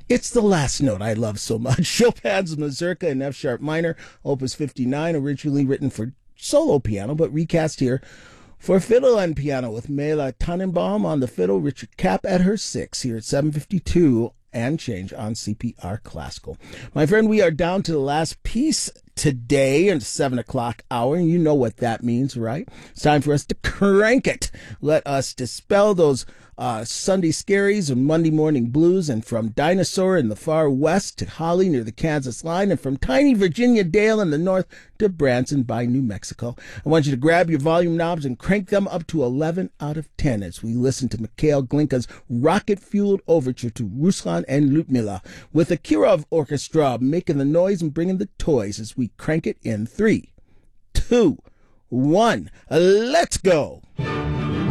It's the last note I love so much. Chopin's Mazurka in F sharp minor, opus 59, originally written for solo piano, but recast here for fiddle and piano with Mela Tannenbaum on the fiddle, Richard Kapp at her six, here at 7:52 and change on CPR Classical. My friend, we are down to the last piece today in 7 o'clock hour, and you know what that means, right? It's time for us to crank it. Let us dispel those Sunday scaries and Monday morning blues, and from Dinosaur in the far west to Holly near the Kansas line, and from tiny Virginia Dale in the north to Branson by New Mexico. I want you to grab your volume knobs and crank them up to 11 out of 10 as we listen to Mikhail Glinka's rocket-fueled overture to Ruslan and Lyudmila, with the Kirov Orchestra making the noise and bringing the toys as we crank it in 3, 2, 1. Let's go!